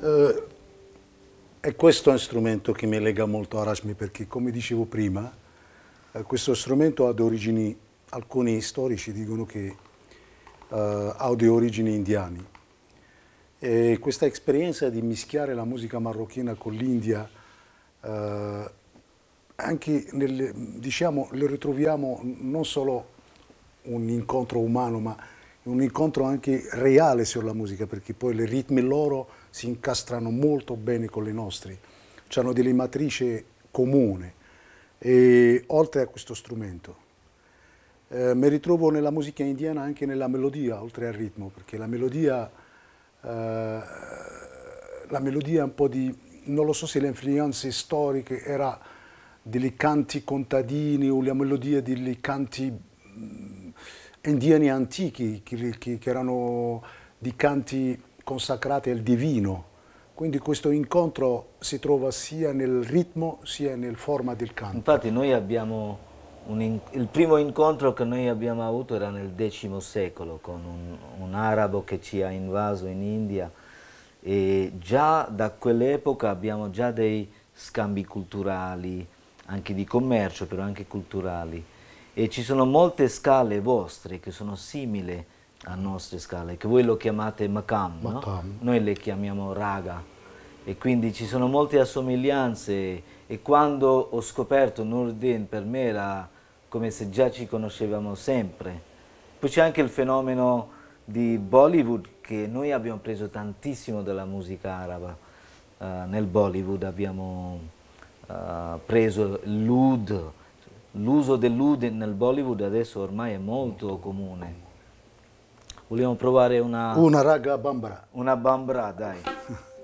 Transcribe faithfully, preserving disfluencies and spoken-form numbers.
Eh, è questo strumento che mi lega molto a Rashmi perché, come dicevo prima, eh, questo strumento ha di origini, alcuni storici dicono che eh, ha di origini indiane. E questa esperienza di mischiare la musica marocchina con l'India, eh, anche nel, diciamo, lo ritroviamo non solo un incontro umano, ma un incontro anche reale sulla musica, perché poi i ritmi loro si incastrano molto bene con le nostre, hanno delle matrici comuni, e oltre a questo strumento. Eh, mi ritrovo nella musica indiana anche nella melodia, oltre al ritmo, perché la melodia, eh, la melodia un po' di, non lo so se le influenze storiche era dei canti contadini o la melodia dei canti mh, indiani antichi, che, che, che erano di canti consacrati al divino. Quindi questo incontro si trova sia nel ritmo sia nel forma del canto. Infatti noi abbiamo un in- il primo incontro che noi abbiamo avuto era nel X secolo con un, un arabo che ci ha invaso in India e già da quell'epoca abbiamo già dei scambi culturali, anche di commercio, però anche culturali. E ci sono molte scale vostre che sono simili a nostre scale, che voi lo chiamate makam, no? Makam. Noi le chiamiamo raga. E quindi ci sono molte assomiglianze e quando ho scoperto Nuruddin per me era come se già ci conoscevamo sempre. Poi c'è anche il fenomeno di Bollywood che noi abbiamo preso tantissimo dalla musica araba. Eh, nel Bollywood abbiamo eh, preso l'oud, l'uso dell'oud nel Bollywood adesso ormai è molto comune. Vogliamo provare una, Una raga bambara. una bambra, dai.